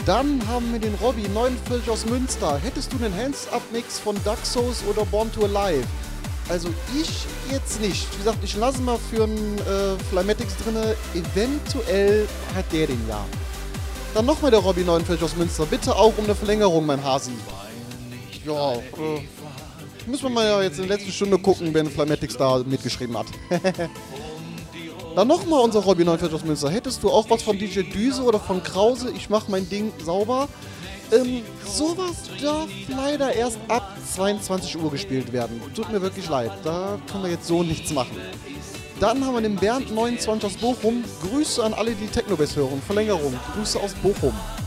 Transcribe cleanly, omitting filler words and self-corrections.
Dann haben wir den Robby, 49 aus Münster. Hättest du einen Hands-Up-Mix von Dark Souls oder Born to Alive? Also ich jetzt nicht. Wie gesagt, ich lasse mal für einen Flymatix drin. Eventuell hat der den ja. Dann nochmal der Robby, 49 aus Münster. Bitte auch um eine Verlängerung, mein Hasi. Ja, müssen wir mal ja jetzt in der letzten Stunde gucken, wenn Flymatix da mitgeschrieben hat. Dann nochmal unser Robby 49 aus Münster. Hättest du auch was von DJ Düse oder von Krause? Ich mach mein Ding sauber. Sowas darf leider erst ab 22 Uhr gespielt werden. Tut mir wirklich leid. Da können wir jetzt so nichts machen. Dann haben wir den Bernd 29 aus Bochum. Grüße an alle, die Technobass hören. Verlängerung. Grüße aus Bochum.